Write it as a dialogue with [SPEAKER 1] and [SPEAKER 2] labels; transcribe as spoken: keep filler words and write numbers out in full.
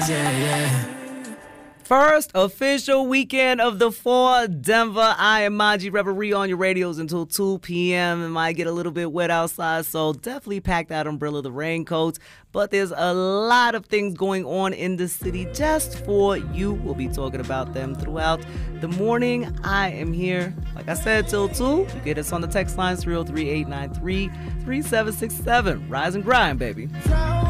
[SPEAKER 1] Yeah, yeah.
[SPEAKER 2] First official weekend of the For Denver. I am Manji Reverie on your radios until two p.m. It might get a little bit wet outside, so definitely pack that umbrella, the raincoats. But there's a lot of things going on in the city just for you. We'll be talking about them throughout the morning. I am here, like I said, till two. You get us on the text line three oh three, eight nine three, three seven six seven. Rise and grind, baby.